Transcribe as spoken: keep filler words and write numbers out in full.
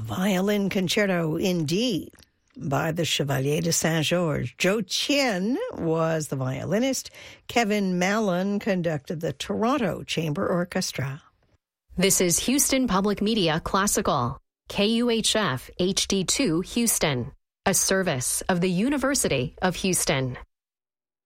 Violin Concerto in D by the Chevalier de Saint-Georges. Zhou Qian was the violinist. Kevin Mallon conducted the Toronto Chamber Orchestra. This is Houston Public Media Classical, K U H F H D two Houston, a service of the University of Houston.